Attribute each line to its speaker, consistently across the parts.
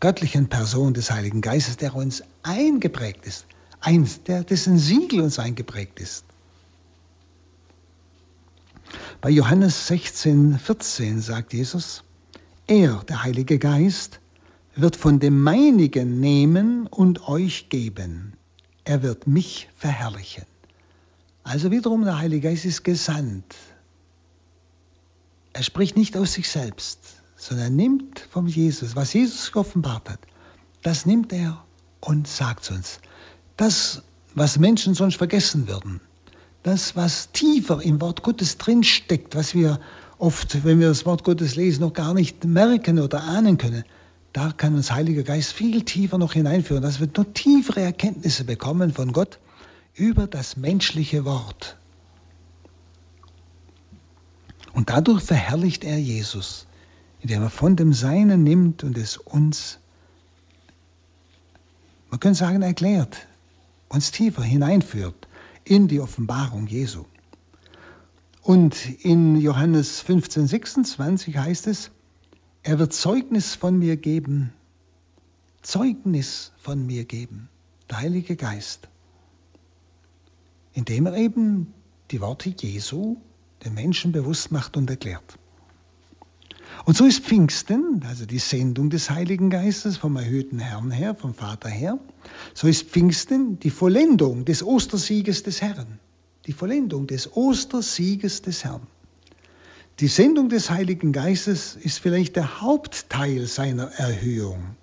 Speaker 1: göttlichen Person des Heiligen Geistes, der uns eingeprägt ist, dessen Siegel uns eingeprägt ist. Bei Johannes 16,14 sagt Jesus, er, der Heilige Geist, wird von dem Meinigen nehmen und euch geben. Er wird mich verherrlichen. Also wiederum, der Heilige Geist ist gesandt. Er spricht nicht aus sich selbst, sondern er nimmt von Jesus, was Jesus geoffenbart hat, das nimmt er und sagt uns. Das, was Menschen sonst vergessen würden, das, was tiefer im Wort Gottes drinsteckt, was wir oft, wenn wir das Wort Gottes lesen, noch gar nicht merken oder ahnen können, da kann uns Heiliger Geist viel tiefer noch hineinführen, dass wir noch tiefere Erkenntnisse bekommen von Gott über das menschliche Wort. Und dadurch verherrlicht er Jesus, indem er von dem Seinen nimmt und es uns, man könnte sagen, erklärt, uns tiefer hineinführt in die Offenbarung Jesu. Und in Johannes 15,26 heißt es, er wird Zeugnis von mir geben, der Heilige Geist, indem er eben die Worte Jesu den Menschen bewusst macht und erklärt. Und so ist Pfingsten, also die Sendung des Heiligen Geistes vom erhöhten Herrn her, vom Vater her, so ist Pfingsten die Vollendung des Ostersieges des Herrn. Die Vollendung des Ostersieges des Herrn. Die Sendung des Heiligen Geistes ist vielleicht der Hauptteil seiner Erhöhung,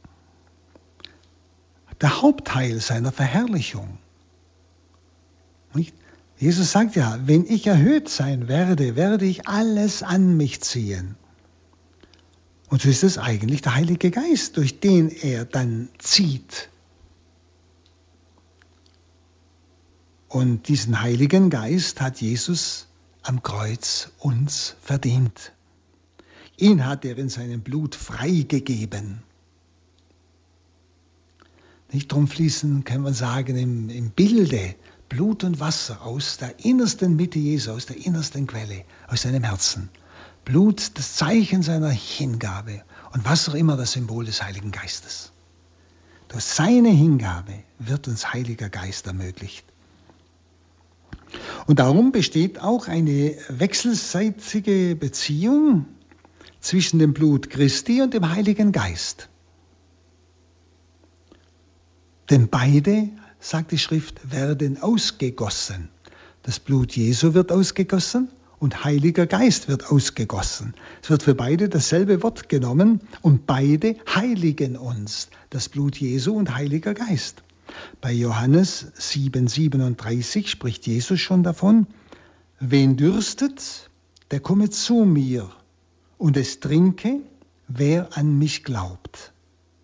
Speaker 1: der Hauptteil seiner Verherrlichung. Nicht? Jesus sagt ja, wenn ich erhöht sein werde, werde ich alles an mich ziehen. Und so ist es eigentlich der Heilige Geist, durch den er dann zieht. Und diesen Heiligen Geist hat Jesus am Kreuz uns verdient. Ihn hat er in seinem Blut freigegeben. Nicht drum fließen, kann man sagen, im Bilde Blut und Wasser aus der innersten Mitte Jesu, aus der innersten Quelle, aus seinem Herzen. Blut, das Zeichen seiner Hingabe und Wasser immer das Symbol des Heiligen Geistes. Durch seine Hingabe wird uns Heiliger Geist ermöglicht. Und darum besteht auch eine wechselseitige Beziehung zwischen dem Blut Christi und dem Heiligen Geist. Denn beide, sagt die Schrift, werden ausgegossen. Das Blut Jesu wird ausgegossen und Heiliger Geist wird ausgegossen. Es wird für beide dasselbe Wort genommen und beide heiligen uns, das Blut Jesu und Heiliger Geist. Bei Johannes 7,37 spricht Jesus schon davon, wen dürstet, der komme zu mir und es trinke, wer an mich glaubt.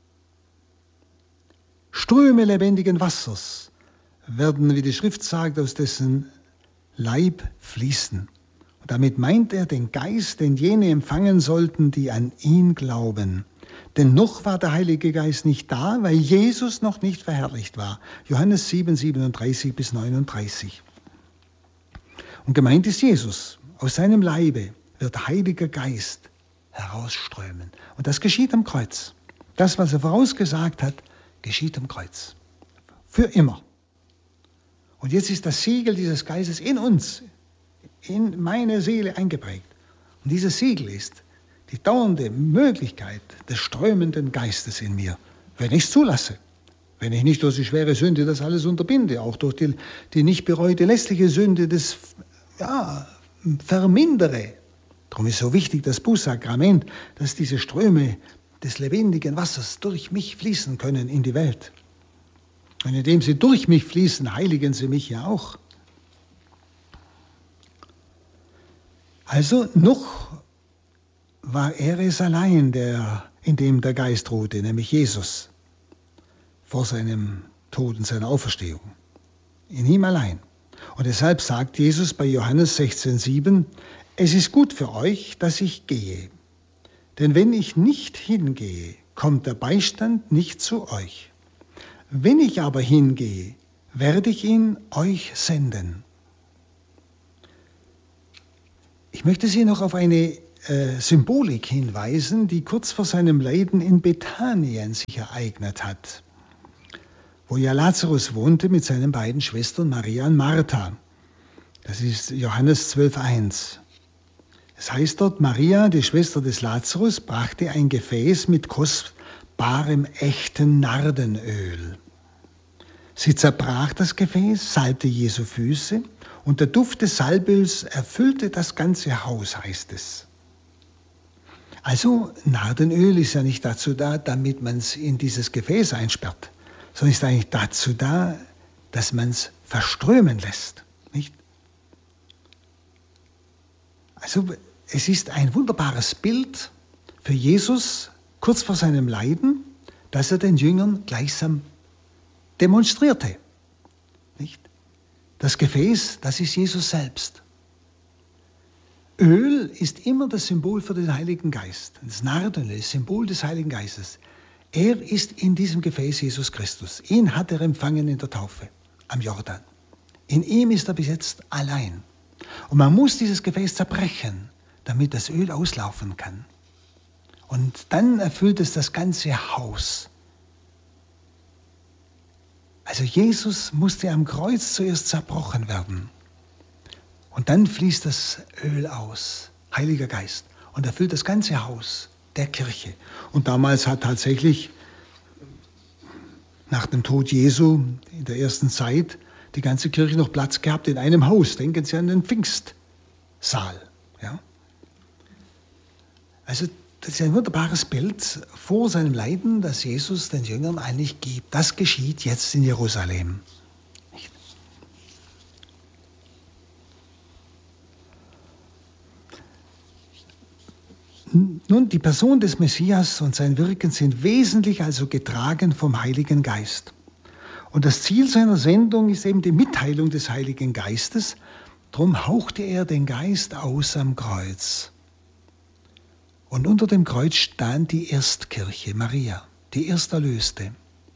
Speaker 1: Ströme lebendigen Wassers werden, wie die Schrift sagt, aus dessen Leib fließen. Und damit meint er den Geist, den jene empfangen sollten, die an ihn glauben. Denn noch war der Heilige Geist nicht da, weil Jesus noch nicht verherrlicht war. Johannes 7,37 bis 39. Und gemeint ist Jesus. Aus seinem Leibe wird Heiliger Geist herausströmen. Und das geschieht am Kreuz. Das, was er vorausgesagt hat, geschieht am Kreuz. Für immer. Und jetzt ist das Siegel dieses Geistes in uns, in meine Seele eingeprägt. Und dieses Siegel ist die dauernde Möglichkeit des strömenden Geistes in mir, wenn ich es zulasse. Wenn ich nicht durch die schwere Sünde das alles unterbinde, auch durch die nicht bereute lästliche Sünde das vermindere. Darum ist so wichtig das Bußsakrament, dass diese Ströme des lebendigen Wassers durch mich fließen können in die Welt. Und indem sie durch mich fließen, heiligen sie mich ja auch. Also noch war er es allein, in dem der Geist ruhte, nämlich Jesus, vor seinem Tod und seiner Auferstehung. In ihm allein. Und deshalb sagt Jesus bei Johannes 16,7, es ist gut für euch, dass ich gehe. Denn wenn ich nicht hingehe, kommt der Beistand nicht zu euch. Wenn ich aber hingehe, werde ich ihn euch senden. Ich möchte Sie noch auf eine Symbolik hinweisen, die kurz vor seinem Leiden in Bethanien sich ereignet hat, wo ja Lazarus wohnte mit seinen beiden Schwestern Maria und Martha. Das ist Johannes 12,1. Es heißt dort, Maria, die Schwester des Lazarus, brachte ein Gefäß mit kostbarem, echten Nardenöl. Sie zerbrach das Gefäß, salbte Jesu Füße und der Duft des Salböls erfüllte das ganze Haus, heißt es. Also Nardenöl ist ja nicht dazu da, damit man es in dieses Gefäß einsperrt, sondern ist eigentlich dazu da, dass man es verströmen lässt. Nicht? Also es ist ein wunderbares Bild für Jesus kurz vor seinem Leiden, das er den Jüngern gleichsam demonstrierte. Nicht? Das Gefäß, das ist Jesus selbst. Öl ist immer das Symbol für den Heiligen Geist. Das Nardenöl ist das Symbol des Heiligen Geistes. Er ist in diesem Gefäß Jesus Christus. Ihn hat er empfangen in der Taufe am Jordan. In ihm ist er bis jetzt allein. Und man muss dieses Gefäß zerbrechen, damit das Öl auslaufen kann. Und dann erfüllt es das ganze Haus. Also Jesus musste am Kreuz zuerst zerbrochen werden. Und dann fließt das Öl aus, Heiliger Geist, und erfüllt das ganze Haus der Kirche. Und damals hat tatsächlich nach dem Tod Jesu in der ersten Zeit die ganze Kirche noch Platz gehabt in einem Haus. Denken Sie an den Pfingstsaal. Ja? Also das ist ein wunderbares Bild vor seinem Leiden, das Jesus den Jüngern eigentlich gibt. Das geschieht jetzt in Jerusalem. Nicht? Nun, die Person des Messias und sein Wirken sind wesentlich also getragen vom Heiligen Geist. Und das Ziel seiner Sendung ist eben die Mitteilung des Heiligen Geistes. Darum hauchte er den Geist aus am Kreuz. Und unter dem Kreuz stand die Erstkirche, Maria, die Ersterlöste.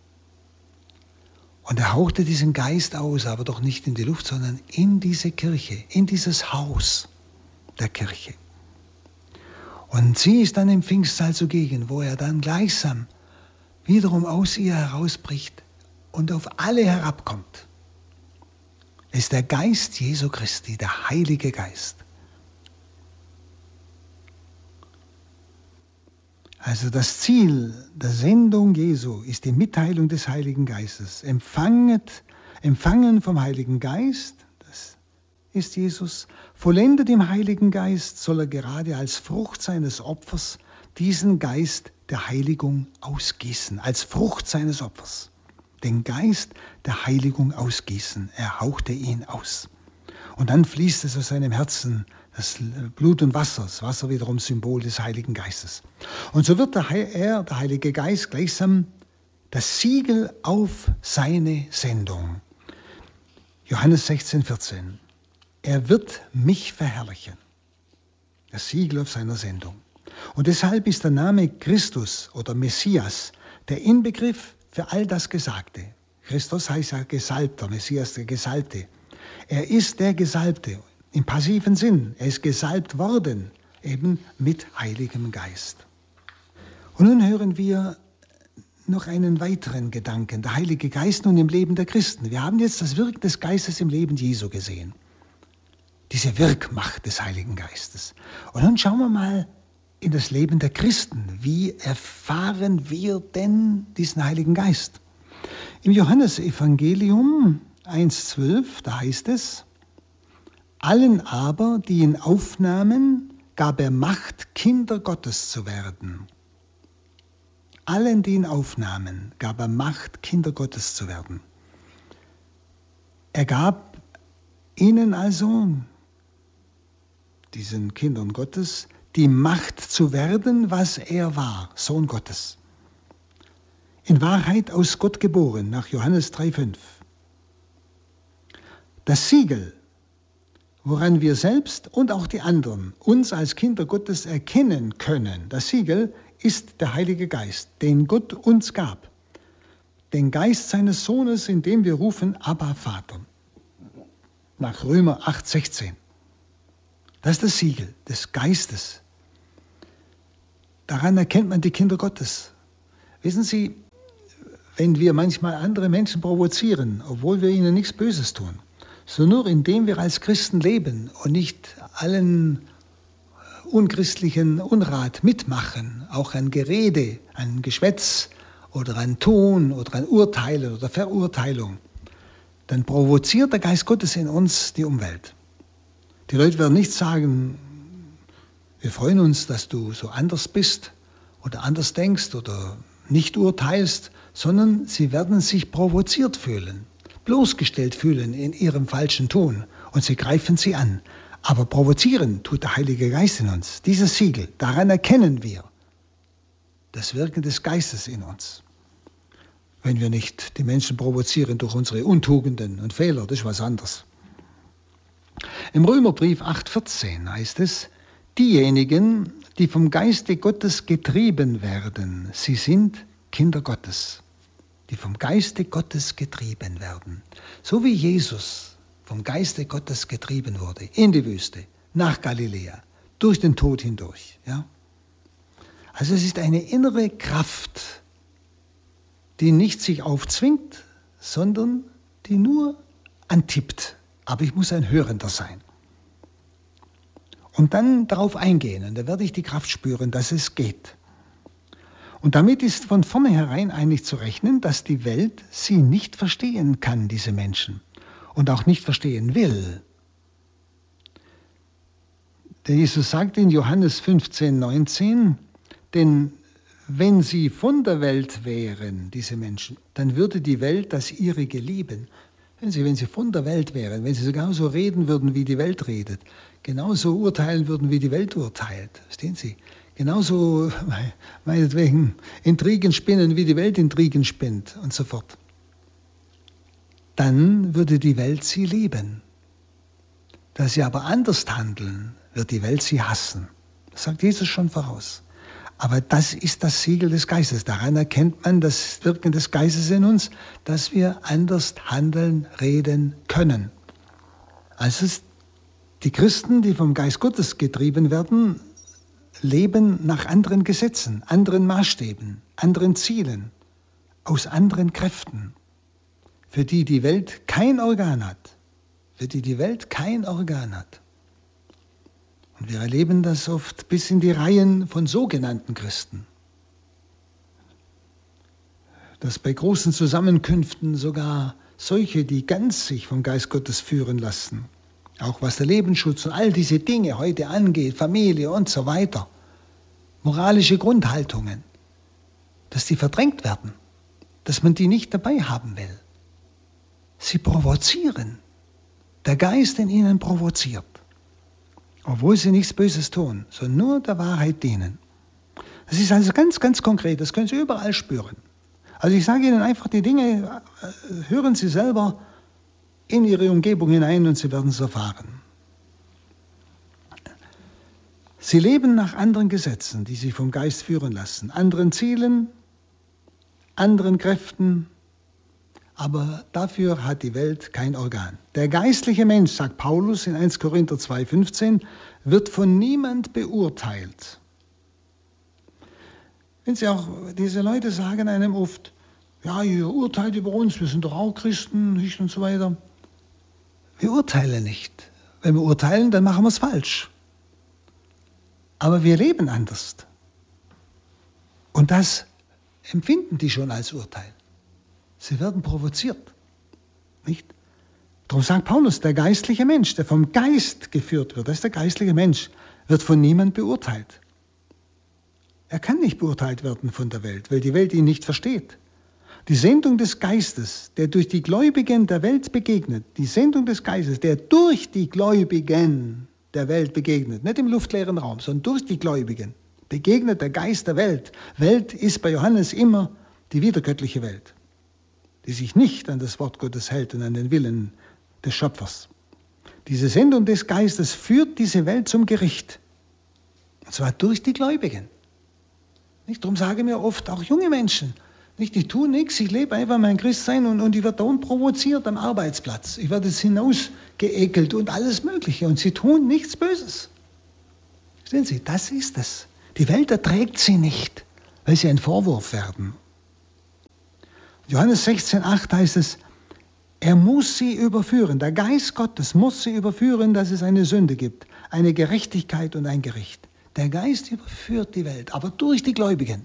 Speaker 1: Und er hauchte diesen Geist aus, aber doch nicht in die Luft, sondern in diese Kirche, in dieses Haus der Kirche. Und sie ist dann im Pfingstsaal zugegen, wo er dann gleichsam wiederum aus ihr herausbricht und auf alle herabkommt. Es ist der Geist Jesu Christi, der Heilige Geist. Also das Ziel der Sendung Jesu ist die Mitteilung des Heiligen Geistes. Empfangen vom Heiligen Geist, das ist Jesus, vollendet im Heiligen Geist, soll er gerade als Frucht seines Opfers diesen Geist der Heiligung ausgießen, als Frucht seines Opfers. Den Geist der Heiligung ausgießen, er hauchte ihn aus. Und dann fließt es aus seinem Herzen das Blut und Wasser, das Wasser wiederum Symbol des Heiligen Geistes. Und so wird der Heilige Geist gleichsam das Siegel auf seine Sendung. Johannes 16,14. Er wird mich verherrlichen. Das Siegel auf seiner Sendung. Und deshalb ist der Name Christus oder Messias der Inbegriff für all das Gesagte. Christus heißt ja Gesalbter, Messias der Gesalbte. Er ist der Gesalbte im passiven Sinn. Er ist gesalbt worden, eben mit Heiligem Geist. Und nun hören wir noch einen weiteren Gedanken, der Heilige Geist nun im Leben der Christen. Wir haben jetzt das Wirken des Geistes im Leben Jesu gesehen. Diese Wirkmacht des Heiligen Geistes. Und nun schauen wir mal in das Leben der Christen. Wie erfahren wir denn diesen Heiligen Geist? Im Johannesevangelium 1,12, da heißt es, allen aber, die ihn aufnahmen, gab er Macht, Kinder Gottes zu werden. Allen, die ihn aufnahmen, gab er Macht, Kinder Gottes zu werden. Er gab ihnen also, diesen Kindern Gottes, die Macht zu werden, was er war, Sohn Gottes. In Wahrheit aus Gott geboren, nach Johannes 3,5. Das Siegel, woran wir selbst und auch die anderen uns als Kinder Gottes erkennen können, das Siegel ist der Heilige Geist, den Gott uns gab. Den Geist seines Sohnes, in dem wir rufen, Abba, Vater. Nach Römer 8,16. Das ist das Siegel des Geistes, Daran erkennt man die Kinder Gottes. Wissen Sie, wenn wir manchmal andere Menschen provozieren, obwohl wir ihnen nichts Böses tun, so nur indem wir als Christen leben und nicht allen unchristlichen Unrat mitmachen, auch an Gerede, an Geschwätz oder an Ton oder an Urteile oder Verurteilung, dann provoziert der Geist Gottes in uns die Umwelt. Die Leute werden nicht sagen, wir freuen uns, dass du so anders bist oder anders denkst oder nicht urteilst, sondern sie werden sich provoziert fühlen, bloßgestellt fühlen in ihrem falschen Tun und sie greifen sie an. Aber provozieren tut der Heilige Geist in uns. Dieses Siegel, daran erkennen wir das Wirken des Geistes in uns. Wenn wir nicht die Menschen provozieren durch unsere Untugenden und Fehler, das ist was anderes. Im Römerbrief 8,14 heißt es, diejenigen, die vom Geiste Gottes getrieben werden, sie sind Kinder Gottes, die vom Geiste Gottes getrieben werden. So wie Jesus vom Geiste Gottes getrieben wurde, in die Wüste, nach Galiläa, durch den Tod hindurch. Ja? Also es ist eine innere Kraft, die nicht sich aufzwingt, sondern die nur antippt. Aber ich muss ein Hörender sein. Und dann darauf eingehen, und da werde ich die Kraft spüren, dass es geht. Und damit ist von vornherein eigentlich zu rechnen, dass die Welt sie nicht verstehen kann, diese Menschen, und auch nicht verstehen will. Der Jesus sagt in Johannes 15,19, denn wenn sie von der Welt wären, diese Menschen, dann würde die Welt das ihrige lieben. Wenn sie von der Welt wären, wenn sie genauso reden würden, wie die Welt redet, genauso urteilen würden, wie die Welt urteilt, verstehen Sie? Genauso, meinetwegen, Intrigen spinnen, wie die Welt Intrigen spinnt und so fort. Dann würde die Welt sie lieben. Da sie aber anders handeln, wird die Welt sie hassen. Das sagt Jesus schon voraus. Aber das ist das Siegel des Geistes. Daran erkennt man das Wirken des Geistes in uns, dass wir anders handeln, reden können. Also die Christen, die vom Geist Gottes getrieben werden, leben nach anderen Gesetzen, anderen Maßstäben, anderen Zielen, aus anderen Kräften, für die die Welt kein Organ hat, für die die Welt kein Organ hat. Und wir erleben das oft bis in die Reihen von sogenannten Christen, dass bei großen Zusammenkünften sogar solche, die ganz sich vom Geist Gottes führen lassen, auch was der Lebensschutz und all diese Dinge heute angeht, Familie und so weiter, moralische Grundhaltungen, dass die verdrängt werden, dass man die nicht dabei haben will. Sie provozieren. Der Geist in ihnen provoziert. Obwohl sie nichts Böses tun, sondern nur der Wahrheit dienen. Das ist also ganz, ganz konkret. Das können Sie überall spüren. Also ich sage Ihnen einfach die Dinge, hören Sie selber in Ihre Umgebung hinein und Sie werden es erfahren. Sie leben nach anderen Gesetzen, die sich vom Geist führen lassen, anderen Zielen, anderen Kräften, aber dafür hat die Welt kein Organ. Der geistliche Mensch, sagt Paulus in 1 Korinther 2,15, wird von niemand beurteilt. Wenn Sie auch, diese Leute sagen einem oft, ja, ihr urteilt über uns, wir sind doch auch Christen, nicht und so weiter. Wir urteilen nicht. Wenn wir urteilen, dann machen wir es falsch. Aber wir leben anders. Und das empfinden die schon als Urteil. Sie werden provoziert. Nicht? Darum sagt Paulus, der geistliche Mensch, der vom Geist geführt wird, das ist der geistliche Mensch, wird von niemand beurteilt. Er kann nicht beurteilt werden von der Welt, weil die Welt ihn nicht versteht. Die Sendung des Geistes, der durch die Gläubigen der Welt begegnet, die Sendung des Geistes, der durch die Gläubigen der Welt begegnet, nicht im luftleeren Raum, sondern durch die Gläubigen, begegnet der Geist der Welt. Welt ist bei Johannes immer die wiedergöttliche Welt, die sich nicht an das Wort Gottes hält und an den Willen des Schöpfers. Diese Sendung des Geistes führt diese Welt zum Gericht. Und zwar durch die Gläubigen. Nicht? Darum sagen mir oft auch junge Menschen, nicht, ich tue nichts, ich lebe einfach mein Christsein und ich werde da provoziert am Arbeitsplatz. Ich werde jetzt hinausgeekelt und alles Mögliche und sie tun nichts Böses. Sehen Sie, das ist es. Die Welt erträgt sie nicht, weil sie ein Vorwurf werden. Johannes 16,8 heißt es, er muss sie überführen. Der Geist Gottes muss sie überführen, dass es eine Sünde gibt, eine Gerechtigkeit und ein Gericht. Der Geist überführt die Welt, aber durch die Gläubigen.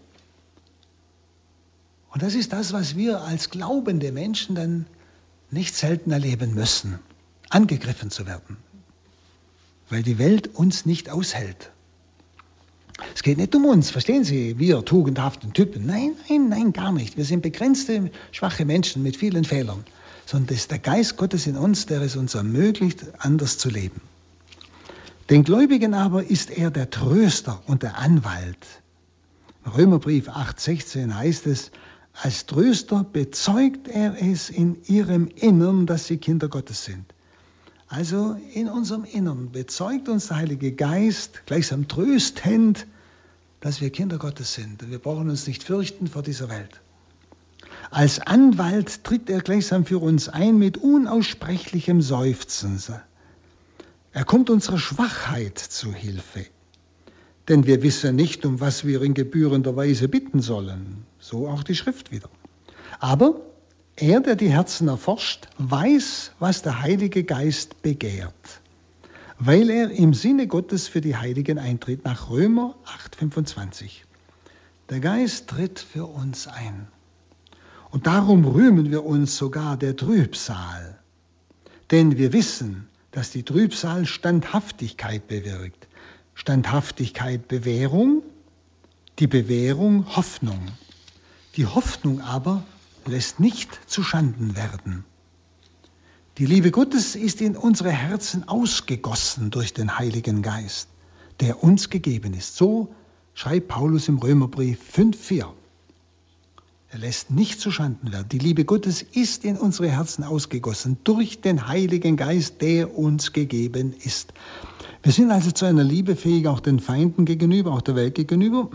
Speaker 1: Und das ist das, was wir als glaubende Menschen dann nicht selten erleben müssen, angegriffen zu werden, weil die Welt uns nicht aushält. Es geht nicht um uns, verstehen Sie, wir tugendhaften Typen. Nein, gar nicht. Wir sind begrenzte, schwache Menschen mit vielen Fehlern. Sondern es ist der Geist Gottes in uns, der es uns ermöglicht, anders zu leben. Den Gläubigen aber ist er der Tröster und der Anwalt. Im Römerbrief 8,16 heißt es, als Tröster bezeugt er es in ihrem Innern, dass sie Kinder Gottes sind. Also in unserem Innern bezeugt uns der Heilige Geist gleichsam tröstend, dass wir Kinder Gottes sind. Und wir brauchen uns nicht fürchten vor dieser Welt. Als Anwalt tritt er gleichsam für uns ein mit unaussprechlichem Seufzen. Er kommt unserer Schwachheit zu Hilfe. Denn wir wissen nicht, um was wir in gebührender Weise bitten sollen. So auch die Schrift wieder. Aber er, der die Herzen erforscht, weiß, was der Heilige Geist begehrt, weil er im Sinne Gottes für die Heiligen eintritt, nach Römer 8,25. Der Geist tritt für uns ein. Und darum rühmen wir uns sogar der Trübsal. Denn wir wissen, dass die Trübsal Standhaftigkeit bewirkt. Standhaftigkeit Bewährung, die Bewährung Hoffnung. Die Hoffnung aber lässt nicht zuschanden werden. Die Liebe Gottes ist in unsere Herzen ausgegossen durch den Heiligen Geist, der uns gegeben ist. So schreibt Paulus im Römerbrief 5,4. Er lässt nicht zuschanden werden. Die Liebe Gottes ist in unsere Herzen ausgegossen durch den Heiligen Geist, der uns gegeben ist. Wir sind also zu einer Liebe fähig, auch den Feinden gegenüber, auch der Welt gegenüber,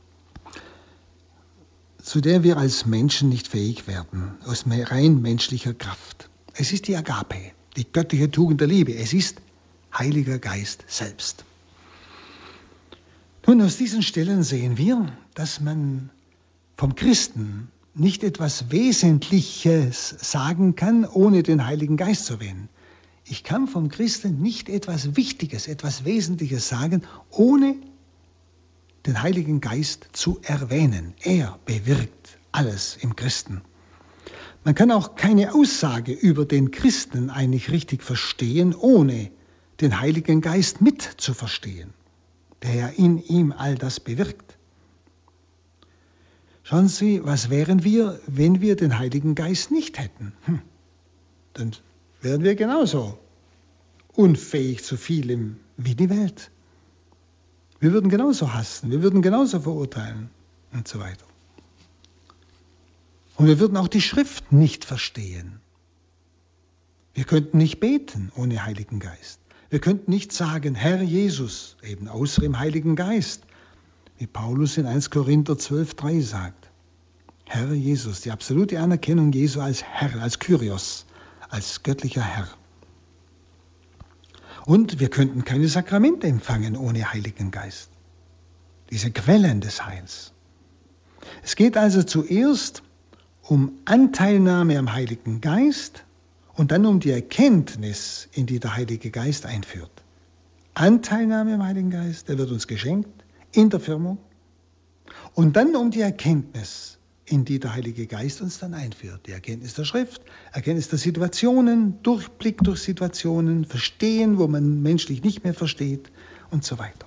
Speaker 1: zu der wir als Menschen nicht fähig werden, aus rein menschlicher Kraft. Es ist die Agape, die göttliche Tugend der Liebe. Es ist Heiliger Geist selbst. Nun, aus diesen Stellen sehen wir, dass man vom Christen nicht etwas Wesentliches sagen kann, ohne den Heiligen Geist zu erwähnen. Ich kann vom Christen nicht etwas Wichtiges, etwas Wesentliches sagen, ohne den Heiligen Geist zu erwähnen. Er bewirkt alles im Christen. Man kann auch keine Aussage über den Christen eigentlich richtig verstehen, ohne den Heiligen Geist mit zu verstehen, der in ihm all das bewirkt. Schauen Sie, was wären wir, wenn wir den Heiligen Geist nicht hätten? Dann wären wir genauso unfähig zu vielem wie die Welt. Wir würden genauso hassen, wir würden genauso verurteilen und so weiter. Und wir würden auch die Schrift nicht verstehen. Wir könnten nicht beten ohne Heiligen Geist. Wir könnten nicht sagen, Herr Jesus, eben außer im Heiligen Geist, wie Paulus in 1 Korinther 12,3 sagt. Herr Jesus, die absolute Anerkennung Jesu als Herr, als Kyrios, als göttlicher Herr. Und wir könnten keine Sakramente empfangen ohne Heiligen Geist. Diese Quellen des Heils. Es geht also zuerst um Anteilnahme am Heiligen Geist und dann um die Erkenntnis, in die der Heilige Geist einführt. Anteilnahme am Heiligen Geist, der wird uns geschenkt in der Firmung. Und dann um die Erkenntnis, in die der Heilige Geist uns dann einführt. Die Erkenntnis der Schrift, Erkenntnis der Situationen, Durchblick durch Situationen, Verstehen, wo man menschlich nicht mehr versteht und so weiter.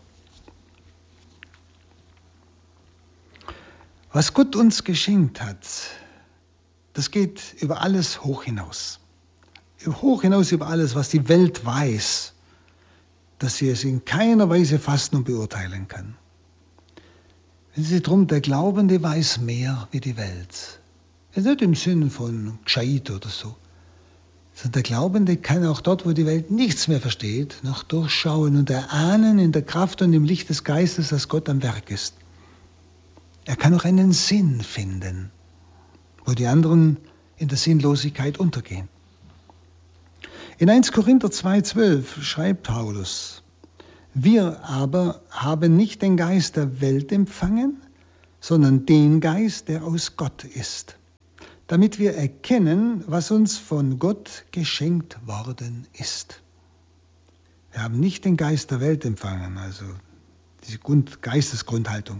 Speaker 1: Was Gott uns geschenkt hat, das geht über alles hoch hinaus. Hoch hinaus über alles, was die Welt weiß, dass sie es in keiner Weise fassen und beurteilen kann. Wenn Sie drum, der Glaubende weiß mehr wie die Welt. Nicht im Sinne von gescheit oder so. Sondern der Glaubende kann auch dort, wo die Welt nichts mehr versteht, noch durchschauen und erahnen in der Kraft und im Licht des Geistes, dass Gott am Werk ist. Er kann auch einen Sinn finden, wo die anderen in der Sinnlosigkeit untergehen. In 1 Korinther 2,12 schreibt Paulus, Wir aber haben nicht den Geist der Welt empfangen, sondern den Geist, der aus Gott ist, damit wir erkennen, was uns von Gott geschenkt worden ist. Wir haben nicht den Geist der Welt empfangen, also diese Geistesgrundhaltung,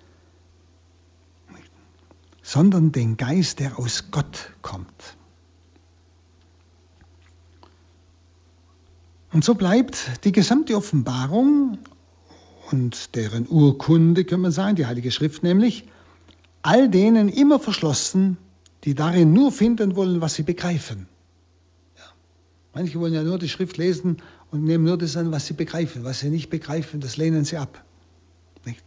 Speaker 1: sondern den Geist, der aus Gott kommt. Und so bleibt die gesamte Offenbarung und deren Urkunde, kann man sagen, die Heilige Schrift nämlich, all denen immer verschlossen, die darin nur finden wollen, was sie begreifen. Ja. Manche wollen ja nur die Schrift lesen und nehmen nur das an, was sie begreifen. Was sie nicht begreifen, das lehnen sie ab. Nicht?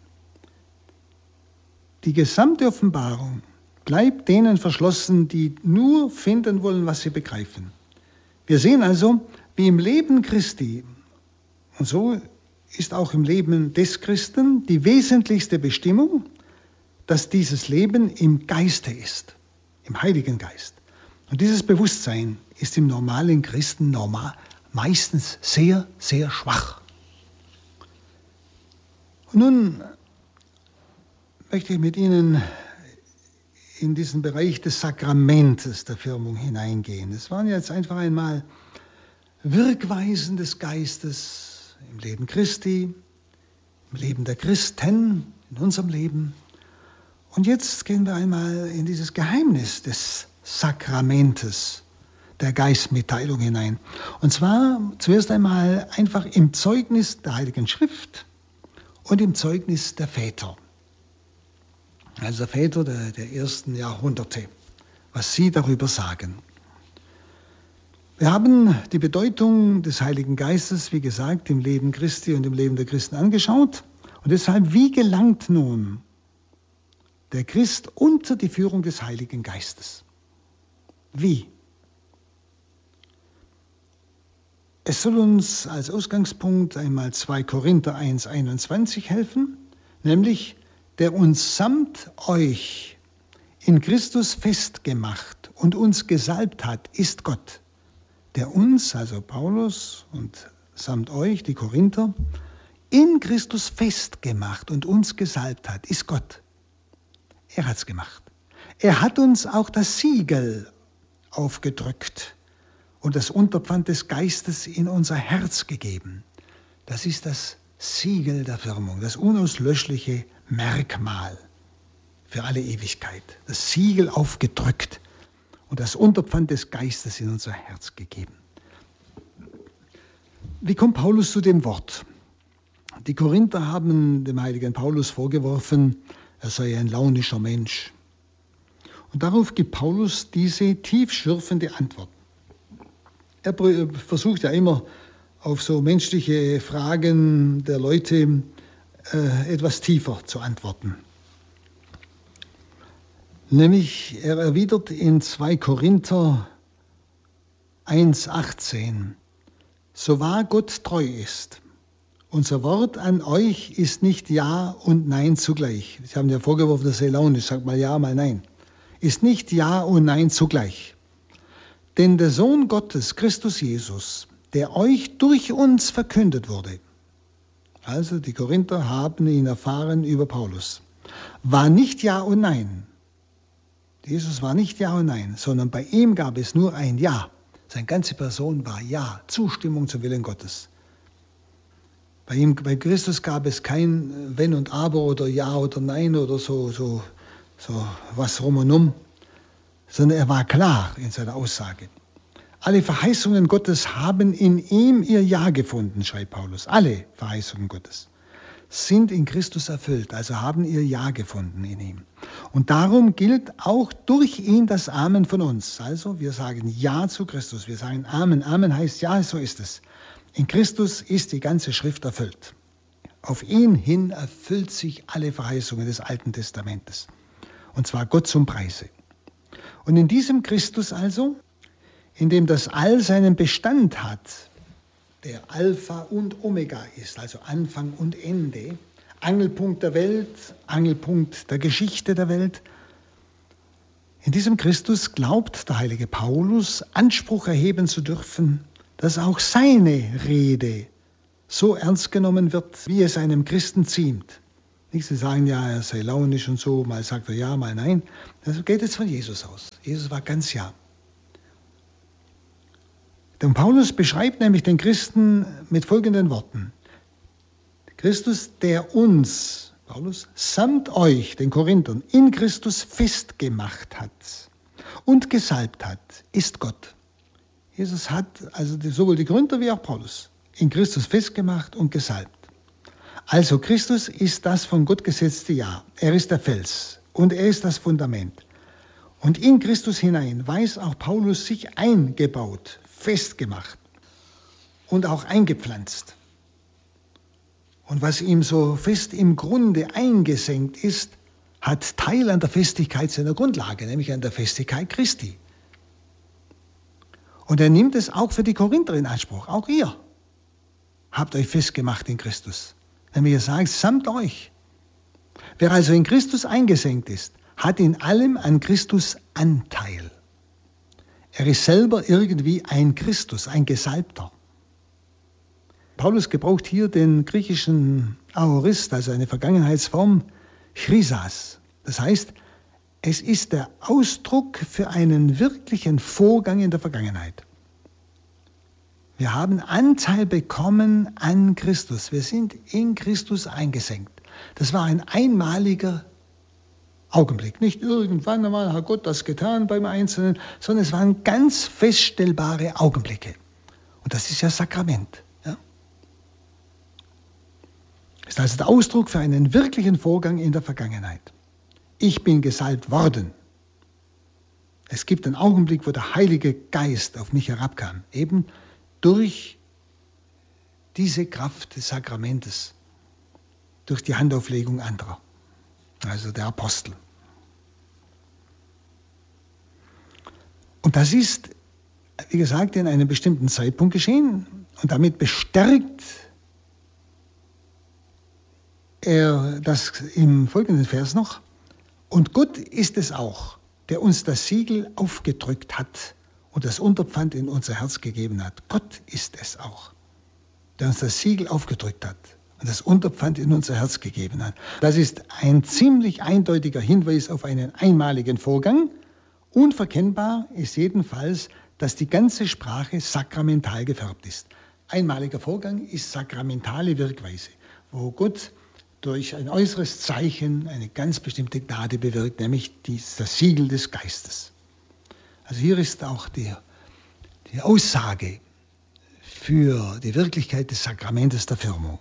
Speaker 1: Die gesamte Offenbarung bleibt denen verschlossen, die nur finden wollen, was sie begreifen. Wir sehen also, wie im Leben Christi, und so ist auch im Leben des Christen die wesentlichste Bestimmung, dass dieses Leben im Geiste ist, im Heiligen Geist. Und dieses Bewusstsein ist im normalen Christen meistens sehr, sehr schwach. Und nun möchte ich mit Ihnen in diesen Bereich des Sakramentes der Firmung hineingehen. Es waren jetzt einfach einmal Wirkweisen des Geistes im Leben Christi, im Leben der Christen, in unserem Leben. Und jetzt gehen wir einmal in dieses Geheimnis des Sakramentes der Geistmitteilung hinein. Und zwar zuerst einmal einfach im Zeugnis der Heiligen Schrift und im Zeugnis der Väter. Also der Väter der ersten Jahrhunderte, was sie darüber sagen. Wir haben die Bedeutung des Heiligen Geistes, wie gesagt, im Leben Christi und im Leben der Christen angeschaut. Und deshalb, wie gelangt nun der Christ unter die Führung des Heiligen Geistes? Wie? Es soll uns als Ausgangspunkt einmal 2 Korinther 1,21 helfen, nämlich, der uns samt euch in Christus festgemacht und uns gesalbt hat, ist Gott. Der uns, also Paulus und samt euch, die Korinther, in Christus festgemacht und uns gesalbt hat, ist Gott. Er hat es gemacht. Er hat uns auch das Siegel aufgedrückt und das Unterpfand des Geistes in unser Herz gegeben. Das ist das Siegel der Firmung, das unauslöschliche Merkmal für alle Ewigkeit. Das Siegel aufgedrückt und das Unterpfand des Geistes in unser Herz gegeben. Wie kommt Paulus zu dem Wort? Die Korinther haben dem heiligen Paulus vorgeworfen, er sei ein launischer Mensch. Und darauf gibt Paulus diese tiefschürfende Antwort. Er versucht ja immer auf so menschliche Fragen der Leute etwas tiefer zu antworten. Nämlich, er erwidert in 2 Korinther 1,18, so wahr Gott treu ist, unser Wort an euch ist nicht Ja und Nein zugleich. Sie haben ja vorgeworfen, dass er launisch ist, sagt mal Ja, mal Nein. Ist nicht Ja und Nein zugleich. Denn der Sohn Gottes, Christus Jesus, der euch durch uns verkündet wurde, also die Korinther haben ihn erfahren über Paulus, war nicht Ja und Nein. Jesus war nicht Ja und Nein, sondern bei ihm gab es nur ein Ja. Seine ganze Person war Ja, Zustimmung zum Willen Gottes. Bei Christus gab es kein Wenn und Aber oder Ja oder Nein oder so was rum und um, sondern er war klar in seiner Aussage. Alle Verheißungen Gottes haben in ihm ihr Ja gefunden, schreibt Paulus. Alle Verheißungen Gottes sind in Christus erfüllt, also haben ihr Ja gefunden in ihm. Und darum gilt auch durch ihn das Amen von uns. Also wir sagen Ja zu Christus, wir sagen Amen. Amen heißt Ja, so ist es. In Christus ist die ganze Schrift erfüllt. Auf ihn hin erfüllt sich alle Verheißungen des Alten Testamentes. Und zwar Gott zum Preise. Und in diesem Christus also, in dem das All seinen Bestand hat, der Alpha und Omega ist, also Anfang und Ende, Angelpunkt der Welt, Angelpunkt der Geschichte der Welt. In diesem Christus glaubt der heilige Paulus, Anspruch erheben zu dürfen, dass auch seine Rede so ernst genommen wird, wie es einem Christen ziemt. Nicht, Sie sagen ja, er sei launisch und so, mal sagt er ja, mal nein. Also geht es von Jesus aus. Jesus war ganz ja. Und Paulus beschreibt nämlich den Christen mit folgenden Worten. Christus, der uns, Paulus, samt euch, den Korinthern, in Christus festgemacht hat und gesalbt hat, ist Gott. Jesus hat also sowohl die Korinther wie auch Paulus in Christus festgemacht und gesalbt. Also Christus ist das von Gott gesetzte Ja. Er ist der Fels und er ist das Fundament. Und in Christus hinein weiß auch Paulus sich eingebaut, festgemacht und auch eingepflanzt. Und was ihm so fest im Grunde eingesenkt ist, hat Teil an der Festigkeit seiner Grundlage, nämlich an der Festigkeit Christi. Und er nimmt es auch für die Korinther in Anspruch. Auch ihr habt euch festgemacht in Christus. Nämlich er sagt, samt euch. Wer also in Christus eingesenkt ist, hat in allem an Christus Anteil. Er ist selber irgendwie ein Christus, ein Gesalbter. Paulus gebraucht hier den griechischen Aorist, also eine Vergangenheitsform, Chryzas. Das heißt, es ist der Ausdruck für einen wirklichen Vorgang in der Vergangenheit. Wir haben Anteil bekommen an Christus. Wir sind in Christus eingesenkt. Das war ein einmaliger Augenblick. Nicht irgendwann einmal hat Gott das getan beim Einzelnen, sondern es waren ganz feststellbare Augenblicke. Und das ist ja Sakrament. Ja? Das ist also der Ausdruck für einen wirklichen Vorgang in der Vergangenheit. Ich bin gesalbt worden. Es gibt einen Augenblick, wo der Heilige Geist auf mich herabkam. Eben durch diese Kraft des Sakramentes, durch die Handauflegung anderer, also der Apostel. Und das ist, wie gesagt, in einem bestimmten Zeitpunkt geschehen und damit bestärkt er das im folgenden Vers noch. Und Gott ist es auch, der uns das Siegel aufgedrückt hat und das Unterpfand in unser Herz gegeben hat. Gott ist es auch, der uns das Siegel aufgedrückt hat und das Unterpfand in unser Herz gegeben hat. Das ist ein ziemlich eindeutiger Hinweis auf einen einmaligen Vorgang. Unverkennbar ist jedenfalls, dass die ganze Sprache sakramental gefärbt ist. Einmaliger Vorgang ist sakramentale Wirkweise, wo Gott durch ein äußeres Zeichen eine ganz bestimmte Gnade bewirkt, nämlich das Siegel des Geistes. Also hier ist auch die Aussage für die Wirklichkeit des Sakramentes der Firmung.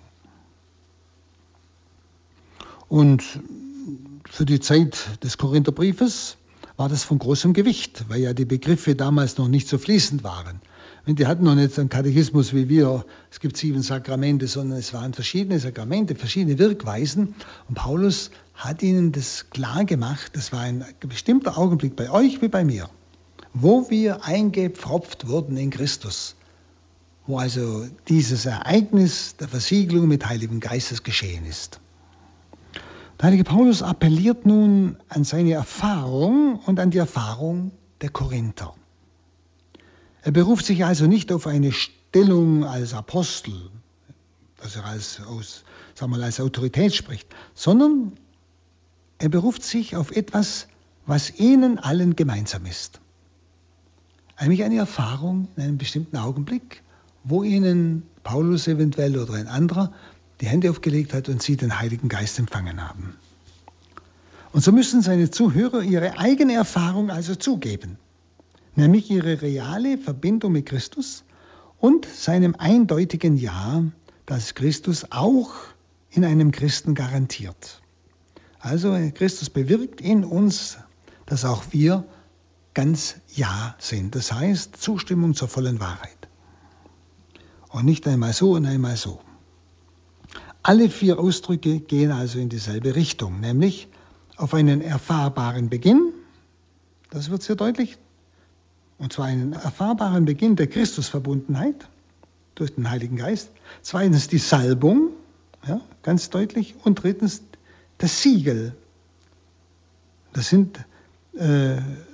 Speaker 1: Und für die Zeit des Korintherbriefes war das von großem Gewicht, weil ja die Begriffe damals noch nicht so fließend waren. Die hatten noch nicht so einen Katechismus wie wir, es gibt 7 Sakramente, sondern es waren verschiedene Sakramente, verschiedene Wirkweisen. Und Paulus hat ihnen das klar gemacht, das war ein bestimmter Augenblick bei euch wie bei mir, wo wir eingepfropft wurden in Christus, wo also dieses Ereignis der Versiegelung mit Heiligem Geistes geschehen ist. Der heilige Paulus appelliert nun an seine Erfahrung und an die Erfahrung der Korinther. Er beruft sich also nicht auf eine Stellung als Apostel, dass er als Autorität spricht, sondern er beruft sich auf etwas, was ihnen allen gemeinsam ist. Nämlich eine Erfahrung in einem bestimmten Augenblick, wo ihnen Paulus eventuell oder ein anderer die Hände aufgelegt hat und sie den Heiligen Geist empfangen haben. Und so müssen seine Zuhörer ihre eigene Erfahrung also zugeben, nämlich ihre reale Verbindung mit Christus und seinem eindeutigen Ja, das Christus auch in einem Christen garantiert. Also Christus bewirkt in uns, dass auch wir ganz Ja sind. Das heißt Zustimmung zur vollen Wahrheit. Und nicht einmal so und einmal so. Alle 4 Ausdrücke gehen also in dieselbe Richtung, nämlich auf einen erfahrbaren Beginn, das wird sehr deutlich, und zwar einen erfahrbaren Beginn der Christusverbundenheit durch den Heiligen Geist. 2. die Salbung, ja, ganz deutlich. Und 3. das Siegel. Das sind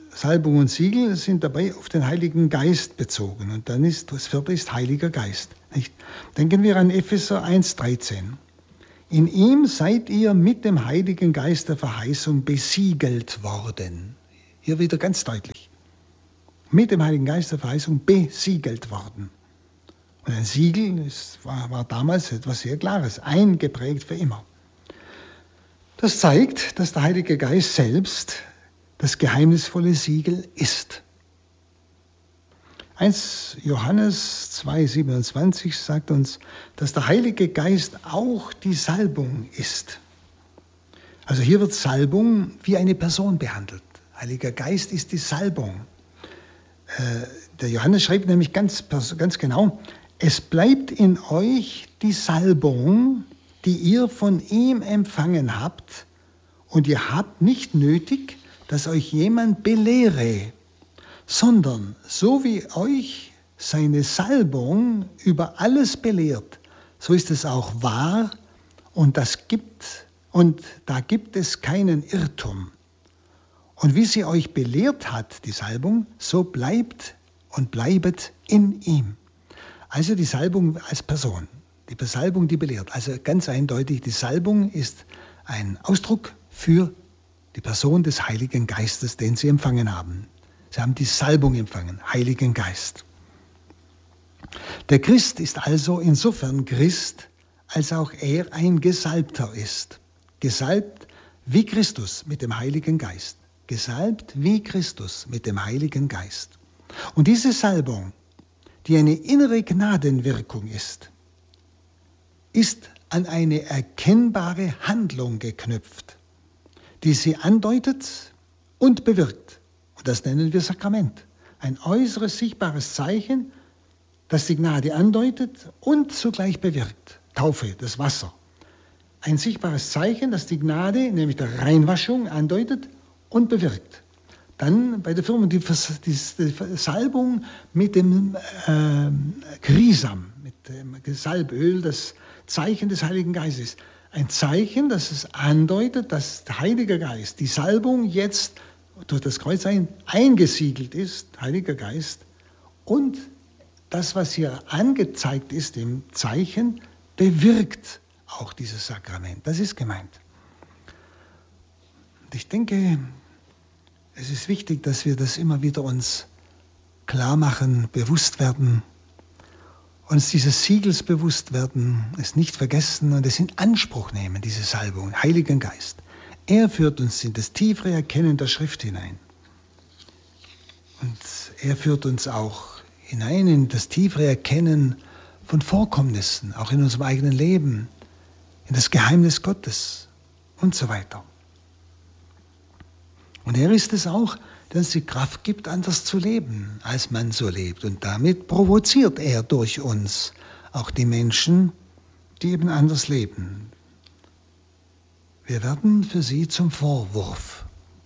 Speaker 1: Salbung und Siegel sind dabei auf den Heiligen Geist bezogen. Und dann ist das 4. ist Heiliger Geist. Nicht? Denken wir an Epheser 1,13. In ihm seid ihr mit dem Heiligen Geist der Verheißung besiegelt worden. Hier wieder ganz deutlich. Mit dem Heiligen Geist der Verheißung besiegelt worden. Und ein Siegel war damals etwas sehr Klares, eingeprägt für immer. Das zeigt, dass der Heilige Geist selbst das geheimnisvolle Siegel ist. 1 Johannes 2,27 sagt uns, dass der Heilige Geist auch die Salbung ist. Also hier wird Salbung wie eine Person behandelt. Heiliger Geist ist die Salbung. Der Johannes schreibt nämlich ganz genau, es bleibt in euch die Salbung, die ihr von ihm empfangen habt, und ihr habt nicht nötig, dass euch jemand belehre, sondern so wie euch seine Salbung über alles belehrt, so ist es auch wahr und da gibt es keinen Irrtum. Und wie sie euch belehrt hat, die Salbung, so bleibt und bleibet in ihm. Also die Salbung als Person, die Salbung, die belehrt. Also ganz eindeutig, die Salbung ist ein Ausdruck für die Person des Heiligen Geistes, den sie empfangen haben. Sie haben die Salbung empfangen, Heiligen Geist. Der Christ ist also insofern Christ, als auch er ein Gesalbter ist. Gesalbt wie Christus mit dem Heiligen Geist. Gesalbt wie Christus mit dem Heiligen Geist. Und diese Salbung, die eine innere Gnadenwirkung ist an eine erkennbare Handlung geknüpft, die sie andeutet und bewirkt. Und das nennen wir Sakrament. Ein äußeres, sichtbares Zeichen, das die Gnade andeutet und zugleich bewirkt. Taufe, das Wasser. Ein sichtbares Zeichen, das die Gnade, nämlich der Reinwaschung, andeutet und bewirkt. Dann bei der Firmung die Salbung mit dem Chrisam, mit dem Salböl, das Zeichen des Heiligen Geistes. Ein Zeichen, das es andeutet, dass der Heilige Geist, die Salbung jetzt durch das Kreuz eingesiegelt ist, Heiliger Geist, und das, was hier angezeigt ist im Zeichen, bewirkt auch dieses Sakrament. Das ist gemeint. Und ich denke, es ist wichtig, dass wir das immer wieder uns klar machen, bewusst werden, uns dieses Siegels bewusst werden, es nicht vergessen und es in Anspruch nehmen, diese Salbung, Heiligen Geist. Er führt uns in das tiefere Erkennen der Schrift hinein. Und er führt uns auch hinein in das tiefere Erkennen von Vorkommnissen, auch in unserem eigenen Leben, in das Geheimnis Gottes und so weiter. Und er ist es auch, der uns die Kraft gibt, anders zu leben, als man so lebt. Und damit provoziert er durch uns auch die Menschen, die eben anders leben. Wir werden für sie zum Vorwurf.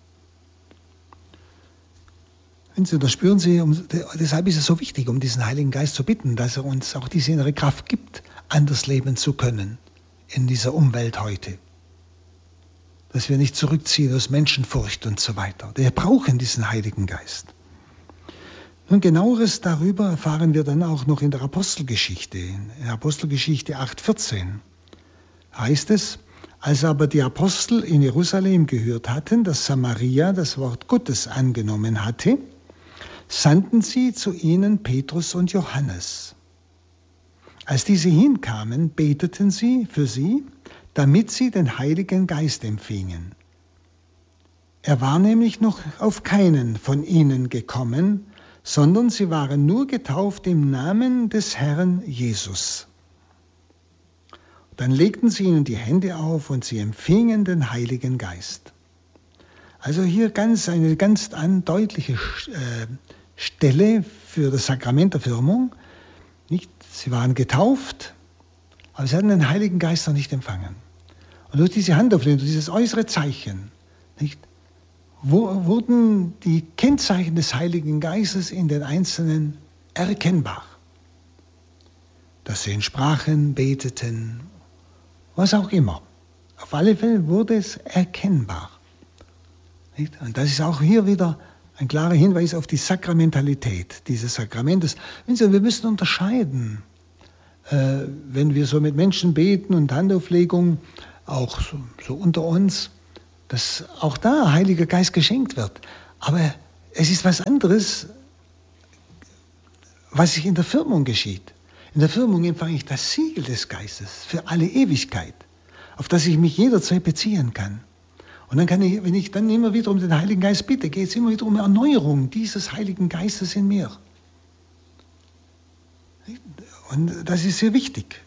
Speaker 1: Und da spüren Sie, deshalb ist es so wichtig, um diesen Heiligen Geist zu bitten, dass er uns auch diese innere Kraft gibt, anders leben zu können in dieser Umwelt heute. Dass wir nicht zurückziehen aus Menschenfurcht und so weiter. Wir brauchen diesen Heiligen Geist. Nun, genaueres darüber erfahren wir dann auch noch in der Apostelgeschichte. In Apostelgeschichte 8,14 heißt es, als aber die Apostel in Jerusalem gehört hatten, dass Samaria das Wort Gottes angenommen hatte, sandten sie zu ihnen Petrus und Johannes. Als diese hinkamen, beteten sie für sie, damit sie den Heiligen Geist empfingen. Er war nämlich noch auf keinen von ihnen gekommen, sondern sie waren nur getauft im Namen des Herrn Jesus. Dann legten sie ihnen die Hände auf und sie empfingen den Heiligen Geist. Also hier eine ganz deutliche Stelle für das Sakrament der Firmung. Nicht? Sie waren getauft, aber sie hatten den Heiligen Geist noch nicht empfangen. Und durch diese Handauflegung, durch dieses äußere Zeichen, nicht, wurden die Kennzeichen des Heiligen Geistes in den Einzelnen erkennbar. Dass sie in Sprachen beteten, was auch immer. Auf alle Fälle wurde es erkennbar. Nicht? Und das ist auch hier wieder ein klarer Hinweis auf die Sakramentalität dieses Sakramentes. Wir müssen unterscheiden, wenn wir so mit Menschen beten und Handauflegung, auch so unter uns, dass auch da Heiliger Geist geschenkt wird. Aber es ist was anderes, was sich in der Firmung geschieht. In der Firmung empfange ich das Siegel des Geistes für alle Ewigkeit, auf das ich mich jederzeit beziehen kann. Und dann kann ich, wenn ich dann immer wieder um den Heiligen Geist bitte, geht es immer wieder um Erneuerung dieses Heiligen Geistes in mir. Und das ist sehr wichtig.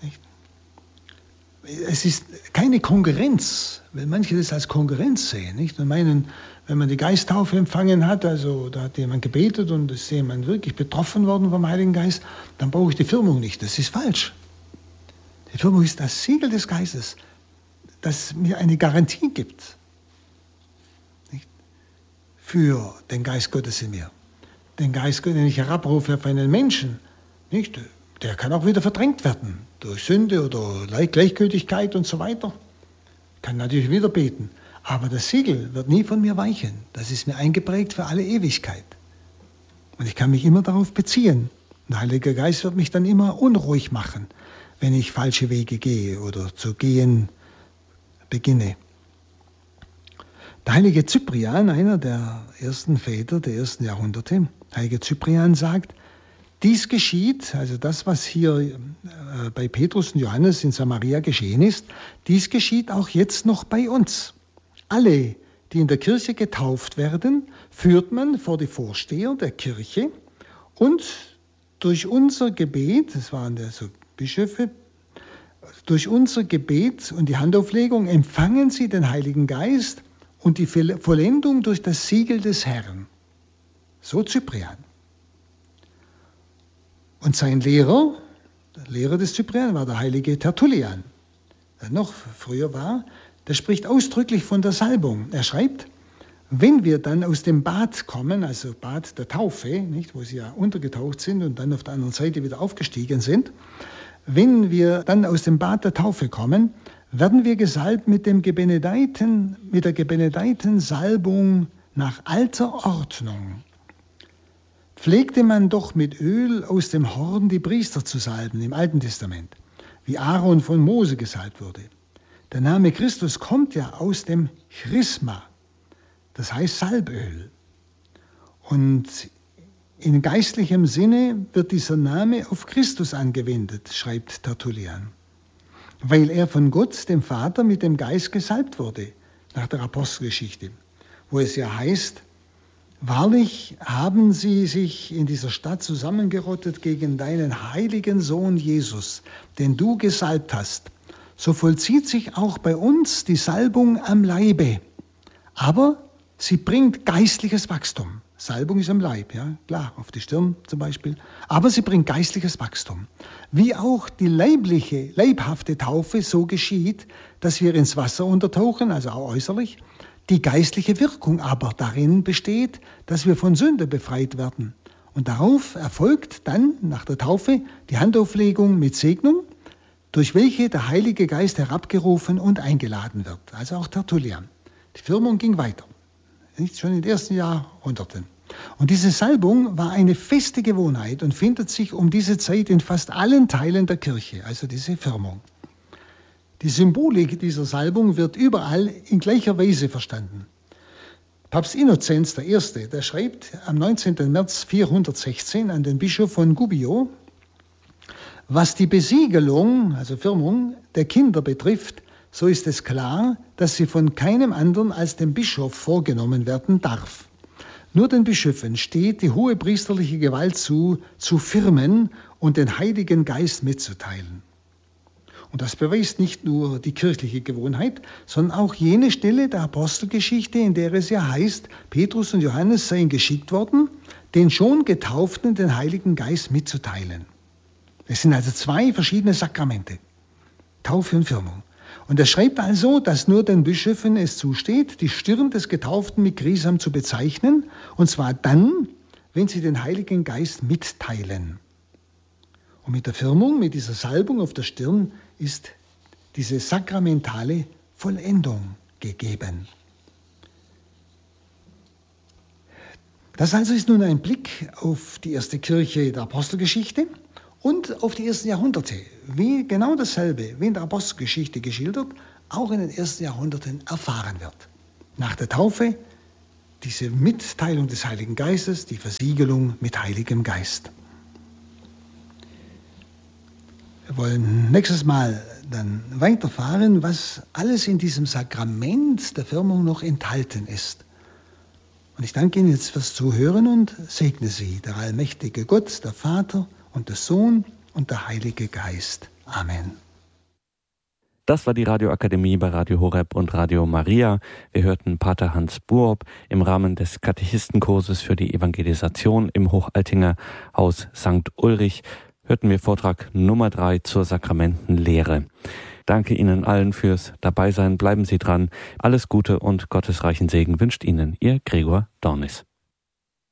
Speaker 1: Es ist keine Konkurrenz, weil manche das als Konkurrenz sehen, nicht? Und meinen, wenn man die Geisttaufe empfangen hat, also da hat jemand gebetet und ist jemand wirklich betroffen worden vom Heiligen Geist, dann brauche ich die Firmung nicht. Das ist falsch. Die Firmung ist das Siegel des Geistes, das mir eine Garantie gibt, nicht? Für den Geist Gottes in mir. Den Geist Gottes, den ich herabrufe auf einen Menschen, nicht? Der kann auch wieder verdrängt werden durch Sünde oder Gleichgültigkeit und so weiter. Ich kann natürlich wieder beten, aber das Siegel wird nie von mir weichen. Das ist mir eingeprägt für alle Ewigkeit. Und ich kann mich immer darauf beziehen. Der Heilige Geist wird mich dann immer unruhig machen, wenn ich falsche Wege gehe oder zu gehen beginne. Der heilige Cyprian, einer der ersten Väter der ersten Jahrhunderte, heilige Cyprian sagt, dies geschieht, also das, was hier bei Petrus und Johannes in Samaria geschehen ist, dies geschieht auch jetzt noch bei uns. Alle, die in der Kirche getauft werden, führt man vor die Vorsteher der Kirche und durch unser Gebet, das waren also Bischöfe, durch unser Gebet und die Handauflegung empfangen sie den Heiligen Geist und die Vollendung durch das Siegel des Herrn. So Cyprian. Und sein Lehrer, der Lehrer des Cyprian, war der heilige Tertullian, der noch früher war. Der spricht ausdrücklich von der Salbung. Er schreibt, wenn wir dann aus dem Bad kommen, also Bad der Taufe, nicht, wo sie ja untergetaucht sind und dann auf der anderen Seite wieder aufgestiegen sind, wenn wir dann aus dem Bad der Taufe kommen, werden wir gesalbt mit der gebenedeiten Salbung nach alter Ordnung. Pflegte man doch mit Öl aus dem Horn die Priester zu salben im Alten Testament, wie Aaron von Mose gesalbt wurde. Der Name Christus kommt ja aus dem Chrisma, das heißt Salböl. Und in geistlichem Sinne wird dieser Name auf Christus angewendet, schreibt Tertullian, weil er von Gott, dem Vater, mit dem Geist gesalbt wurde, nach der Apostelgeschichte, wo es ja heißt, wahrlich haben sie sich in dieser Stadt zusammengerottet gegen deinen heiligen Sohn Jesus, den du gesalbt hast. So vollzieht sich auch bei uns die Salbung am Leibe. Aber sie bringt geistliches Wachstum. Salbung ist am Leib, ja, klar, auf die Stirn zum Beispiel. Aber sie bringt geistliches Wachstum. Wie auch die leibhafte Taufe so geschieht, dass wir ins Wasser untertauchen, also auch äußerlich. Die geistliche Wirkung aber darin besteht, dass wir von Sünde befreit werden. Und darauf erfolgt dann nach der Taufe die Handauflegung mit Segnung, durch welche der Heilige Geist herabgerufen und eingeladen wird. Also auch Tertullian. Die Firmung ging weiter, nicht schon in den ersten Jahrhunderten. Und diese Salbung war eine feste Gewohnheit und findet sich um diese Zeit in fast allen Teilen der Kirche, also diese Firmung. Die Symbolik dieser Salbung wird überall in gleicher Weise verstanden. Papst Innozenz I., der schreibt am 19. März 416 an den Bischof von Gubbio, was die Besiegelung, also Firmung, der Kinder betrifft, so ist es klar, dass sie von keinem anderen als dem Bischof vorgenommen werden darf. Nur den Bischöfen steht die hohe priesterliche Gewalt zu firmen und den Heiligen Geist mitzuteilen. Und das beweist nicht nur die kirchliche Gewohnheit, sondern auch jene Stelle der Apostelgeschichte, in der es ja heißt, Petrus und Johannes seien geschickt worden, den schon Getauften den Heiligen Geist mitzuteilen. Es sind also zwei verschiedene Sakramente, Taufe und Firmung. Und er schreibt also, dass nur den Bischöfen es zusteht, die Stirn des Getauften mit Grisam zu bezeichnen, und zwar dann, wenn sie den Heiligen Geist mitteilen. Und mit der Firmung, mit dieser Salbung auf der Stirn, ist diese sakramentale Vollendung gegeben. Das also ist nun ein Blick auf die erste Kirche der Apostelgeschichte und auf die ersten Jahrhunderte. Wie genau dasselbe, wie in der Apostelgeschichte geschildert, auch in den ersten Jahrhunderten erfahren wird. Nach der Taufe diese Mitteilung des Heiligen Geistes, die Versiegelung mit Heiligem Geist. Wir wollen nächstes Mal dann weiterfahren, was alles in diesem Sakrament der Firmung noch enthalten ist. Und ich danke Ihnen jetzt fürs Zuhören und segne Sie, der allmächtige Gott, der Vater und der Sohn und der Heilige Geist. Amen.
Speaker 2: Das war die Radioakademie bei Radio Horeb und Radio Maria. Wir hörten Pater Hans Buob im Rahmen des Katechistenkurses für die Evangelisation im Hochaltinger Haus St. Ulrich. Hörten wir Vortrag Nummer 3 zur Sakramentenlehre. Danke Ihnen allen fürs Dabeisein. Bleiben Sie dran. Alles Gute und gottesreichen Segen wünscht Ihnen Ihr Gregor Dornis.